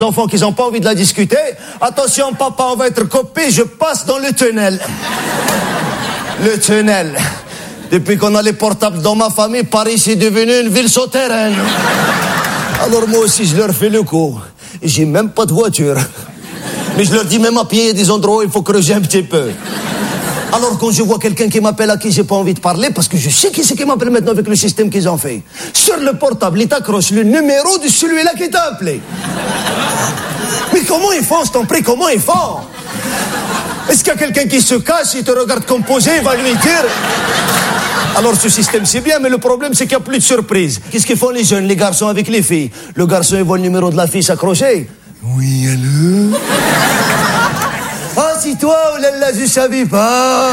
enfants qui n'ont pas envie de la discuter. Attention, papa, on va être copés, je passe dans le tunnel. Le tunnel. Depuis qu'on a les portables dans ma famille, Paris c'est devenu une ville souterraine. Alors moi aussi, je leur fais le coup. J'ai même pas de voiture. Mais je leur dis, même à pied, il y a des endroits où il faut creuser un petit peu. Alors quand je vois quelqu'un qui m'appelle à qui j'ai pas envie de parler, parce que je sais qui c'est qui m'appelle maintenant avec le système qu'ils ont fait, sur le portable, il t'accroche le numéro de celui-là qui t'a appelé. Mais comment ils font, je t'en prie, comment ils font? Est-ce qu'il y a quelqu'un qui se cache, il te regarde composer, il va lui dire... Alors ce système c'est bien, mais le problème c'est qu'il n'y a plus de surprise. Qu'est-ce qu'ils font les jeunes, les garçons avec les filles? Le garçon il voit le numéro de la fille s'accrocher. Oui, allô? Ah, c'est toi, oh là là, je savais pas.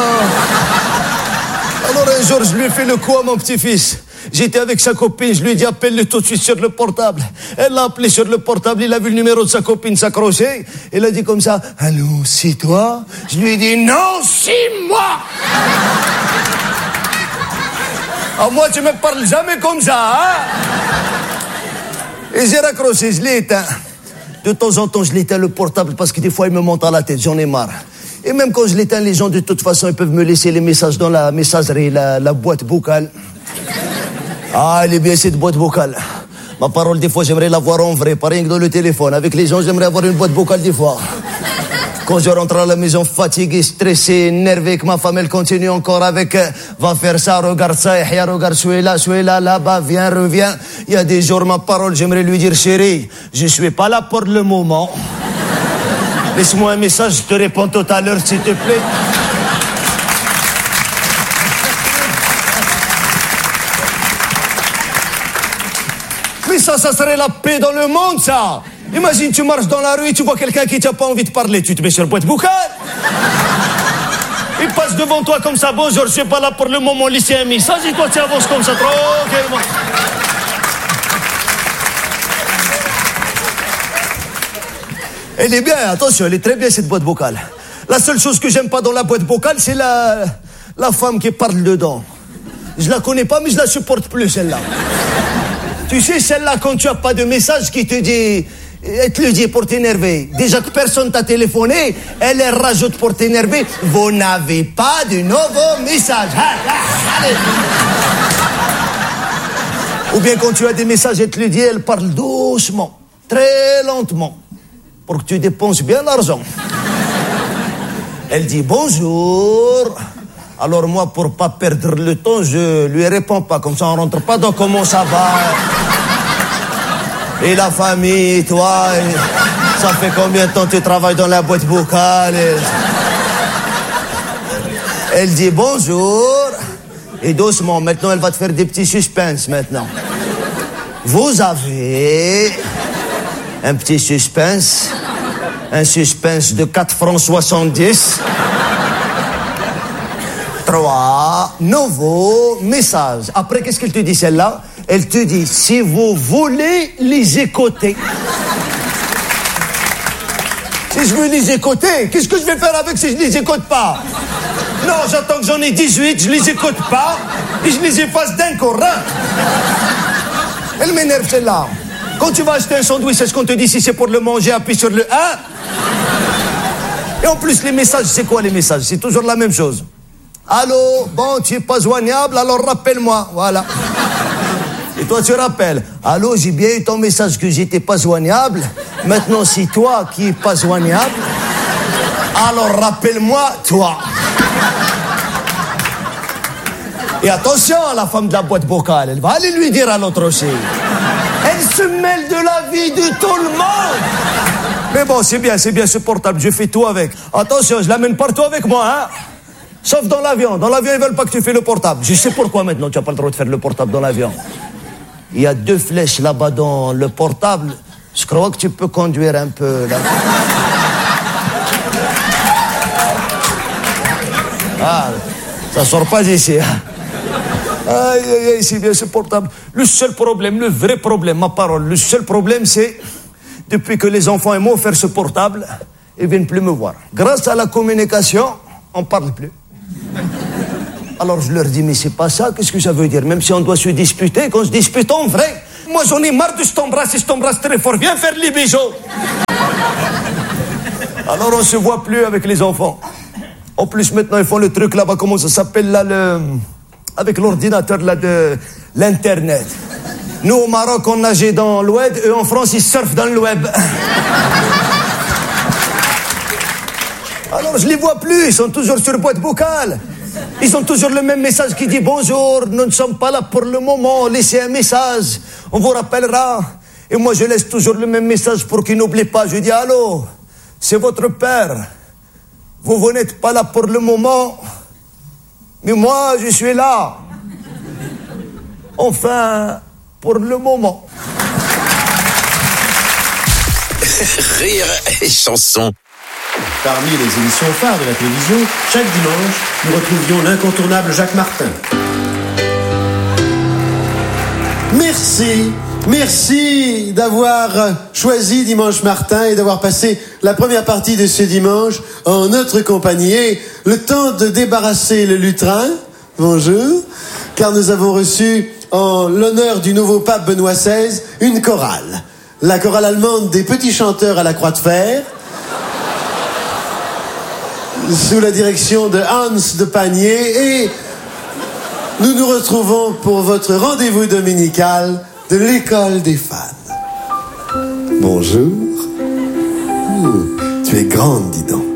Alors un jour, je lui ai fait le coup à mon petit-fils. J'étais avec sa copine, je lui ai dit appelle-le tout de suite sur le portable. Elle l'a appelé sur le portable, il a vu le numéro de sa copine s'accrocher. Elle a dit comme ça, allô, c'est toi? Je lui ai dit non, c'est moi. Ah, moi, tu me parles jamais comme ça, hein? Et j'ai raccroché, je l'ai éteint. De temps en temps, je l'éteins le portable parce que des fois, il me monte à la tête, j'en ai marre. Et même quand je l'éteins, les gens, de toute façon, ils peuvent me laisser les messages dans la messagerie, la boîte vocale. Ah, elle est bien, cette boîte vocale. Ma parole, des fois, j'aimerais la voir en vrai, pas rien que dans le téléphone. Avec les gens, j'aimerais avoir une boîte vocale des fois. Quand je rentre à la maison fatigué, stressé, énervé, que ma femme, elle continue encore avec va faire ça, regarde ça, Yahya, regarde celui-là, là-bas, viens, reviens. Il y a des jours, ma parole, j'aimerais lui dire, chérie, je suis pas là pour le moment. Laisse-moi un message, je te réponds tout à l'heure, s'il te plaît. Mais ça serait la paix dans le monde, ça. Imagine, tu marches dans la rue et tu vois quelqu'un qui t'a pas envie de parler. Tu te mets sur boîte vocale. Il passe devant toi comme ça. Bonjour, je suis pas là pour le moment. Laissez un message et toi tu avances comme ça, tranquillement. Elle est bien, attention, elle est très bien cette boîte vocale. La seule chose que j'aime pas dans la boîte vocale, c'est la femme qui parle dedans. Je la connais pas, mais je la supporte plus, celle-là. Tu sais, celle-là, quand tu as pas de message qui te dit... Elle te le dit pour t'énerver. Déjà que personne t'a téléphoné, elle rajoute pour t'énerver. Vous n'avez pas de nouveaux messages. Allez. Ou bien quand tu as des messages, elle te le dit, elle parle doucement, très lentement, pour que tu dépenses bien l'argent. Elle dit bonjour. Alors moi, pour pas perdre le temps, je lui réponds pas. Comme ça, on rentre pas dans comment ça va. Et la famille, toi, ça fait combien de temps que tu travailles dans la boîte vocale? Elle dit bonjour. Et doucement, maintenant, elle va te faire des petits suspens, maintenant. Vous avez un petit suspense. Un suspense de 4 francs 70. 3 nouveaux messages. Après, qu'est-ce qu'elle te dit, celle-là? Elle te dit, si vous voulez les écouter. Si je veux les écouter, qu'est-ce que je vais faire avec si je les écoute pas? Non, j'attends que j'en ai 18, je les écoute pas, et je les efface d'un coup. Elle m'énerve, celle-là. Quand tu vas acheter un sandwich, est-ce qu'on te dit si c'est pour le manger, appuie sur le 1? Et en plus, les messages, c'est quoi les messages? C'est toujours la même chose. Allô, bon, tu es pas joignable, alors rappelle-moi, voilà. Et toi, tu rappelles. Allô, j'ai bien eu ton message que j'étais pas joignable. Maintenant, c'est toi qui es pas joignable. Alors, rappelle-moi, toi. Et attention à la femme de la boîte vocale. Elle va aller lui dire à l'autre aussi. Elle se mêle de la vie de tout le monde. Mais bon, c'est bien supportable. Je fais tout avec. Attention, je l'amène partout avec moi, hein. Sauf dans l'avion. Dans l'avion, ils veulent pas que tu fais le portable. Je sais pourquoi maintenant, tu n'as pas le droit de faire le portable dans l'avion. Il y a 2 flèches là-bas dans le portable. Je crois que tu peux conduire un peu là. Ah, ça sort pas d'ici. Aïe, aïe, aïe, c'est bien ce portable. Le seul problème, le vrai problème, ma parole, le seul problème, c'est depuis que les enfants m'ont offert ce portable, ils viennent plus me voir. Grâce à la communication, on parle plus. Alors je leur dis, mais c'est pas ça, qu'est-ce que ça veut dire? Même si on doit se disputer, qu'on se dispute en vrai. Moi, j'en ai marre de je t'embrasse très fort. Viens faire les bisous. Alors, on se voit plus avec les enfants. En plus, maintenant, ils font le truc là-bas, comment ça s'appelle là, avec l'ordinateur là de l'Internet. Nous, au Maroc, on nageait dans le web, et en France, ils surfent dans le web. Alors, je les vois plus, ils sont toujours sur boîte vocale. Ils ont toujours le même message qui dit « Bonjour, nous ne sommes pas là pour le moment, laissez un message, on vous rappellera. » Et moi, je laisse toujours le même message pour qu'ils n'oublient pas. Je dis « Allô, c'est votre père. Vous n'êtes pas là pour le moment, mais moi, je suis là. Enfin, pour le moment. » Rire et chanson. Parmi les émissions phares de la télévision, chaque dimanche, nous retrouvions l'incontournable Jacques Martin. Merci d'avoir choisi Dimanche Martin et d'avoir passé la première partie de ce dimanche en notre compagnie. Et le temps de débarrasser le lutrin, bonjour, car nous avons reçu en l'honneur du nouveau pape Benoît XVI une chorale. La chorale allemande des petits chanteurs à la croix de fer, sous la direction de Hans de Panier, et nous nous retrouvons pour votre rendez-vous dominical de l'école des fans. Bonjour. Tu es grande, dis donc.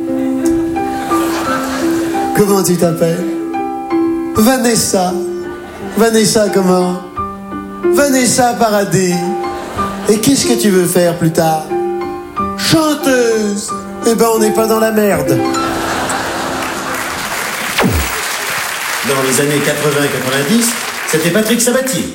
Comment tu t'appelles? Vanessa. Vanessa comment? Vanessa Paradis. Et qu'est-ce que tu veux faire plus tard? Chanteuse. Eh ben, on n'est pas dans la merde. Dans les années 80 et 90, c'était Patrick Sabatier.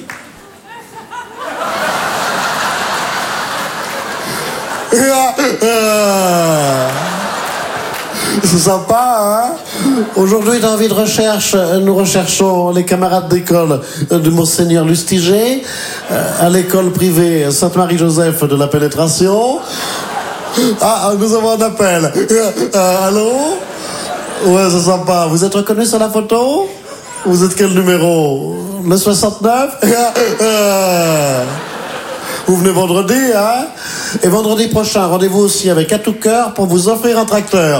C'est sympa, hein? Aujourd'hui, dans Vie de recherche, nous recherchons les camarades d'école de Monseigneur Lustiger, à l'école privée Sainte-Marie-Joseph de la Pénétration. Ah, nous avons un appel. Allô? Ouais, c'est sympa. Vous êtes reconnu sur la photo? Vous êtes quel numéro? Le 69? Vous venez vendredi, hein? Et vendredi prochain, rendez-vous aussi avec À tout cœur pour vous offrir un tracteur.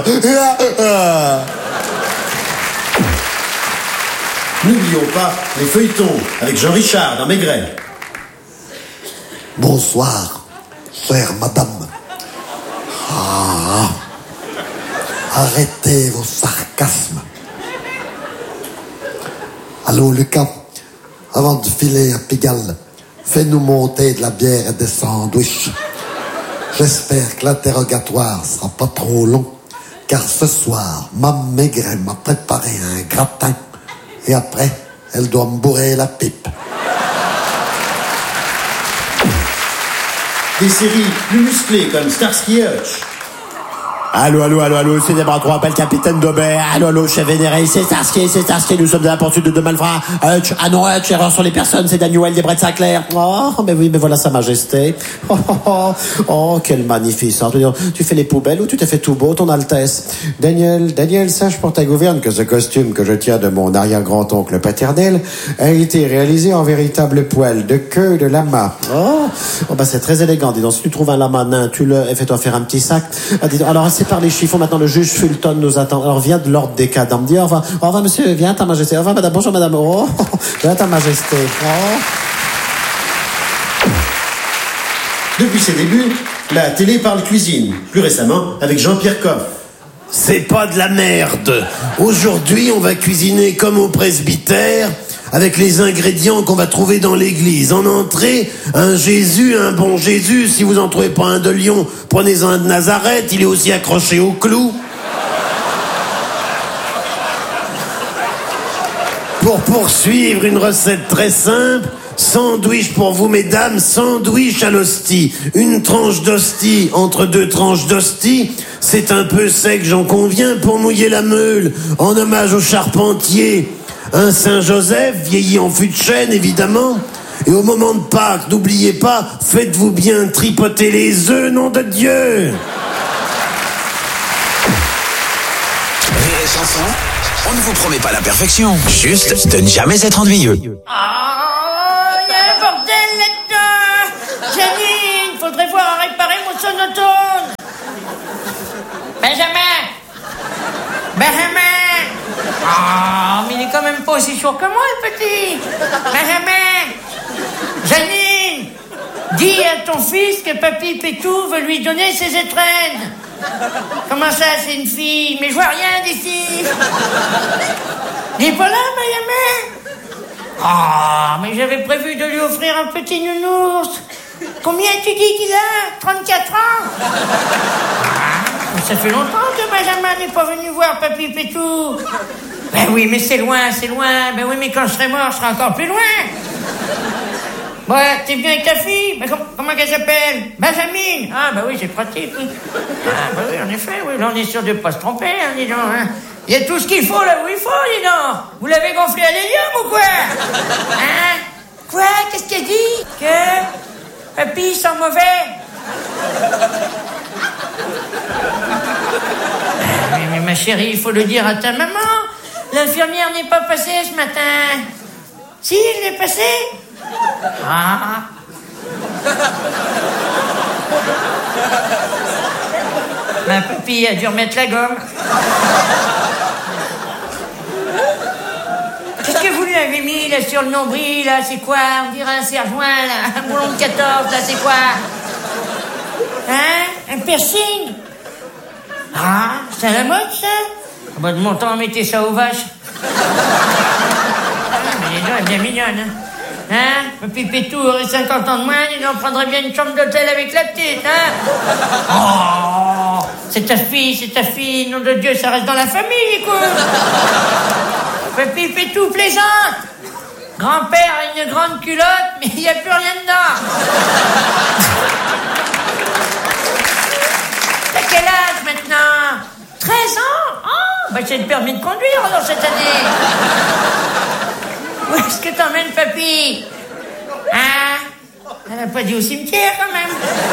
N'oublions pas les feuilletons avec Jean Richard dans Maigret. Bonsoir, chère madame. Ah, arrêtez vos sarcasmes. Allô, Lucas, avant de filer à Pigalle, fais-nous monter de la bière et des sandwichs. J'espère que l'interrogatoire sera pas trop long, car ce soir, Mme Maigret m'a préparé un gratin, et après, elle doit me bourrer la pipe. Des séries plus musclées comme Starsky Hutch. Allô, c'est Débraton, appelle Capitaine Daubert. Allô, chef vénéré, c'est Starsky, nous sommes à la poursuite de deux malfrats. Hutch, ah non, Hutch, erreur sur les personnes, c'est Daniel des Bret Sinclair. Oh, mais oui, mais voilà sa majesté. Oh, quelle magnificence. Tu fais les poubelles ou tu t'es fait tout beau, ton Altesse? Daniel, sache pour ta gouverne que ce costume que je tiens de mon arrière-grand-oncle paternel a été réalisé en véritable poil de queue de lama. Oh, bah c'est très élégant. Dis donc, si tu trouves un lama nain, et fais-toi faire un petit sac. Alors, c'est par les chiffons, maintenant le juge Fulton nous attend. Alors viens de l'ordre des cadans. Me dit au revoir monsieur, viens ta majesté. Au revoir madame, bonjour madame. Oh, viens ta majesté. Oh. Depuis ses débuts, la télé parle cuisine. Plus récemment, avec Jean-Pierre Coff. C'est pas de la merde. Aujourd'hui, on va cuisiner comme au presbytère, avec les ingrédients qu'on va trouver dans l'église. En entrée, un bon Jésus. Si vous en trouvez pas un de Lyon, prenez-en un de Nazareth. Il est aussi accroché au clou. Pour poursuivre, une recette très simple. Sandwich pour vous, mesdames, sandwich à l'hostie. Une tranche d'hostie entre deux tranches d'hostie. C'est un peu sec, j'en conviens, pour mouiller la meule. En hommage au charpentier. Un Saint-Joseph, vieilli en fût de chêne, évidemment. Et au moment de Pâques, n'oubliez pas, faites-vous bien tripoter les œufs, nom de Dieu. Rire et chanson, on ne vous promet pas la perfection, juste de ne jamais être ennuyeux. Ah, il y a un bordel là-dedans. Janine, faudrait voir à réparer mon sonotone. Benjamin. Oh, mais il est quand même pas aussi sourd que moi, le petit. Benjamin. Janine, dis à ton fils que Papy Pétou veut lui donner ses étrennes. Comment ça, c'est une fille? Mais je vois rien d'ici. Il est pas là, Benjamin? Oh, mais j'avais prévu de lui offrir un petit nounours. Combien tu dis qu'il a? 34 ans? Ah, ça fait longtemps que Benjamin n'est pas venu voir Papy Pétou. Ben oui, mais c'est loin, c'est loin. Ben oui, mais quand je serai mort, je serai encore plus loin. Ouais, t'es bien avec ta fille? Ben, comment qu'elle s'appelle? Benjamin. Ah, ben oui, c'est pratique. Oui. Ah, ben oui, en effet, oui. Là, on est sûr de pas se tromper, hein, dis donc, hein. Il y a tout ce qu'il faut là où il faut, dis donc. Vous l'avez gonflé à l'hélium ou quoi? Hein? Quoi? Qu'est-ce qu'elle dit? Que Papy sent mauvais? Mais ma chérie, il faut le dire à ta maman. L'infirmière n'est pas passée ce matin. Si, elle est passée? Ah. Ma papy a dû remettre la gomme. Qu'est-ce que vous lui avez mis là sur le nombril là? C'est quoi? On dirait un serre-joint là, un boulon de 14 là, c'est quoi? Hein? Un piercing? Ah, c'est à la mode ça? Ah bah de mon temps, mettez ça aux vaches. Ah, mais les deux, elle est bien mignonne, hein? Hein? Papy Pétou aurait 50 ans de moins, il en prendrait bien une chambre d'hôtel avec la petite, hein? Oh! C'est ta fille, nom de Dieu, ça reste dans la famille, écoute! Papy Pétou plaisante! Grand-père a une grande culotte, mais il n'y a plus rien dedans! T'as quel âge maintenant? 13 ans? Oh, bah c'est le permis de conduire alors cette année! Où est-ce que t'emmènes, papy? Hein? Elle n'a pas dit au cimetière, quand même.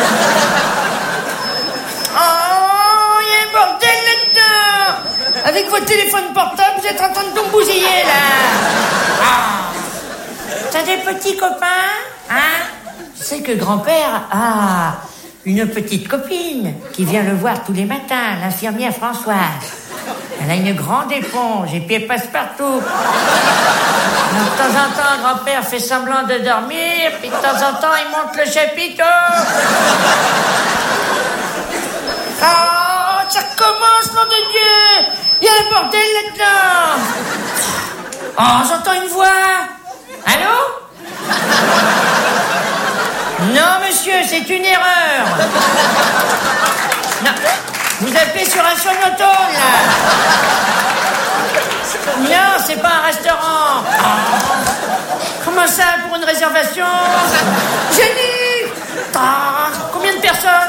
Oh, il y a un bordel là-dedans! Avec votre téléphone portable, vous êtes en train de tout bousiller, là! Ah. T'as des petits copains? Hein? Tu sais que grand-père a une petite copine qui vient le voir tous les matins, l'infirmière Françoise. Elle a une grande éponge et puis elle passe partout. Alors, de temps en temps, grand-père fait semblant de dormir, puis de temps en temps, il monte le chapiteau. Oh, ça recommence, nom de Dieu! Il y a un bordel là-dedans! Oh, j'entends une voix! Allô? Non, monsieur, c'est une erreur! Non, vous appelez sur un sonotone, là! Non, c'est pas un restaurant! Oh. Comment ça, pour une réservation? Génie! Ah, combien de personnes?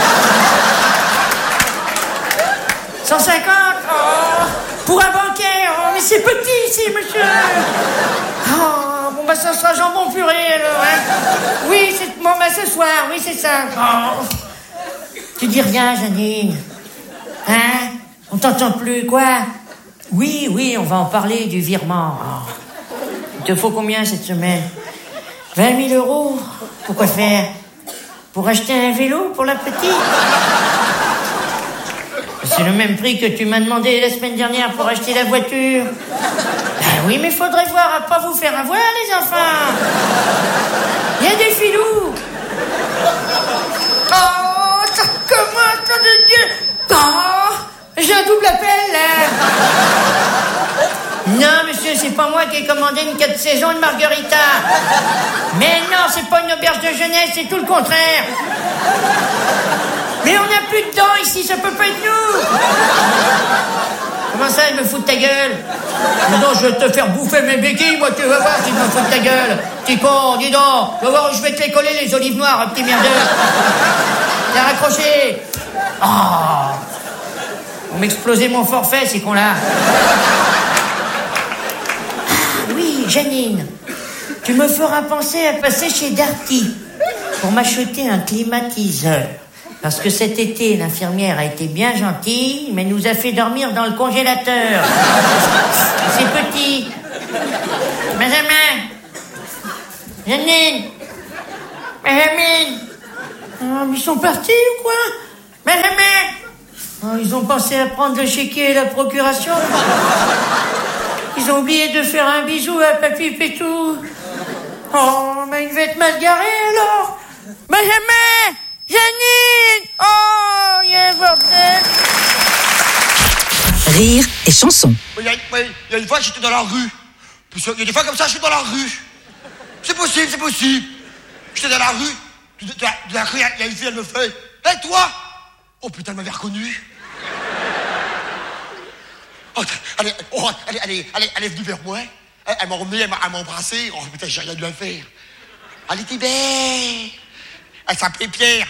150? Oh, pour un banquet? Oh, mais c'est petit ici, monsieur! Oh, bon, bah, ça sera jambon purée, alors, hein? Oui, c'est... Bon, bah, ce soir, oui, c'est ça. Oh. Tu dis rien, Janine? Hein? On t'entend plus, quoi? Oui, on va en parler du virement. Oh. Il te faut combien cette semaine? 20 000 €. Pourquoi faire? Pour acheter un vélo pour la petite? C'est le même prix que tu m'as demandé la semaine dernière pour acheter la voiture. Ben oui, mais faudrait voir à pas vous faire avoir, les enfants. Il y a des filous. Oh, ça commence, nom de Dieu. Oh, j'ai un double appel, là. Non, monsieur, c'est pas moi qui ai commandé une 4 saisons de margarita. Mais non, c'est pas une auberge de jeunesse, c'est tout le contraire. Mais on n'a plus de dents ici, ça peut pas être nous. Comment ça, il me fout de ta gueule? Non, je vais te faire bouffer mes béquilles, moi, tu vas voir si je me fous de ta gueule. Petit con, dis donc, tu vas voir où je vais te les coller, les olives noires, petit merdeux. T'as raccroché. Oh. On m'explosait mon forfait, ces cons-là. Ah, oui, Janine, tu me feras penser à passer chez Darty pour m'acheter un climatiseur. Parce que cet été, l'infirmière a été bien gentille, mais nous a fait dormir dans le congélateur. C'est petit. Benjamin. Janine. Benjamin. Ah, mais ils sont partis ou quoi? Mais... Oh, ils ont pensé à prendre le chéquier et la procuration. Ils ont oublié de faire un bisou à Papy Pétou. Oh, mais il va être mal garé alors. Benjamin! Janine! Oh, il y a un bordel. Rire et chanson. Il y a une fois, j'étais dans la rue. Il y a des fois comme ça, je suis dans la rue. C'est possible. J'étais dans la rue. De la rue, il y a une fille, elle me fait « Hé, toi !» Oh putain, elle m'avait reconnu. Oh, elle est venue vers moi. Elle m'a emmené, elle m'a embrassé. Oh putain, j'ai rien dû à faire. Elle était belle. Elle s'appelait Pierre.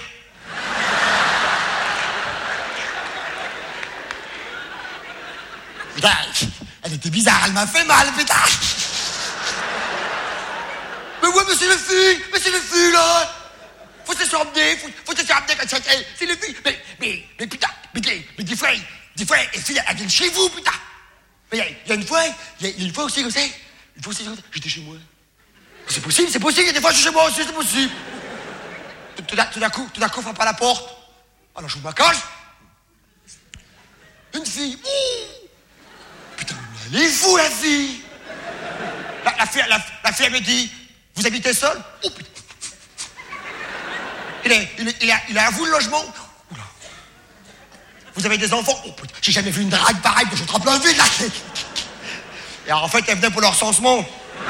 Putain, elle était bizarre, elle m'a fait mal, putain. Mais ouais, mais c'est le fil, là. Faut se faire emmener comme ça. C'est le fil. Mais putain, mais des fois, les filles, elles viennent chez vous, putain. Mais il y a une fois aussi comme ça. J'étais chez moi. C'est possible, il y a des fois, je suis chez moi aussi, c'est possible. Tout d'un coup, on frappe à la porte. Alors, j'ouvre ma cage. Une fille. Putain, elle est fou, la fille. La fille, elle me dit, vous habitez seul? Oh, putain. Il a à vous le logement? Oula. Vous avez des enfants? Oh, putain, j'ai jamais vu une drague pareille que je trempe un vide, là. Et alors, en fait, elle venait pour leur recensement.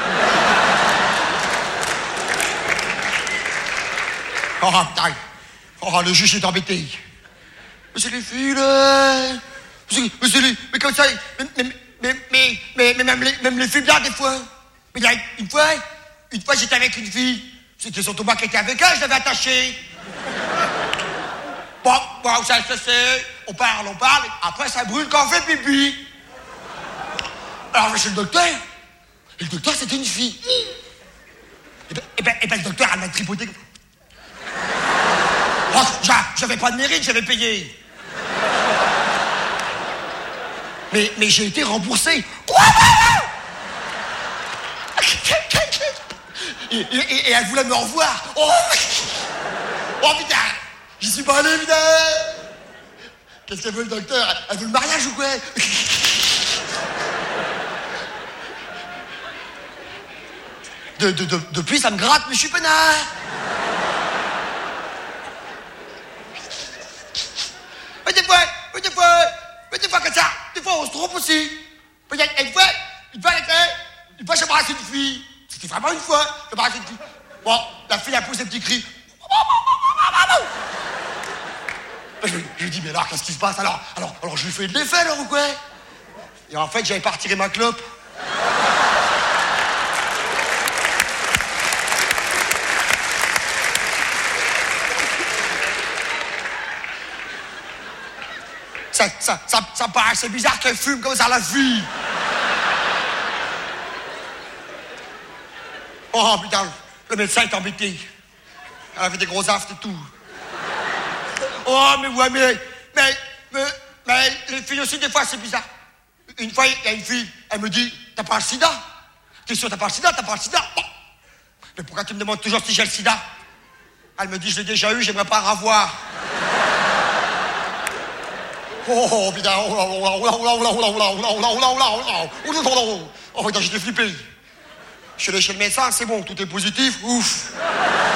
Oh, putain. Oh, le juge est embêté. Mais c'est les filles, là. Mais comme ça, mais même les filles bien des fois. Mais il y a une fois j'étais avec une fille. C'était son Thomas qui était avec elle, je l'avais attaché. Bon, ça c'est. On parle. Après ça brûle quand on fait pipi. Alors je vais chez le docteur. Et le docteur c'était une fille. Et ben le docteur elle m'a tripoté. Oh, j'avais pas de mérite, j'avais payé. Mais j'ai été remboursé. Et elle voulait me revoir. Oh putain, j'y suis pas allé, putain. Qu'est-ce qu'elle veut le docteur? Elle veut le mariage ou quoi? Depuis ça me gratte, mais je suis peinard. Mais des fois comme ça, des fois on se trompe aussi. Il y a une fois j'ai embrassé une fille. C'était vraiment une fois, j'ai embrassé une fille. Bon, la fille a poussé un petit cri. Je lui dis, mais alors, qu'est-ce qui se passe? Alors je lui fais de l'effet, alors, ou quoi? Et en fait, j'avais pas retiré ma clope. Ça paraît assez bizarre qu'elle fume comme ça, la fille. Oh putain, le médecin est embêté. Elle avait des gros aftes et tout. Oh mais ouais, mais les filles aussi des fois c'est bizarre. Une fois il y a une fille, elle me dit, t'as pas le sida? T'es sûr t'as pas le sida? Oh. Mais pourquoi tu me demandes toujours si j'ai le sida? Elle me dit, je l'ai déjà eu, j'aimerais pas en avoir. Oh putain, oh putain, j'étais flippé. Je suis allé chez le médecin, c'est bon, tout est positif, ouf.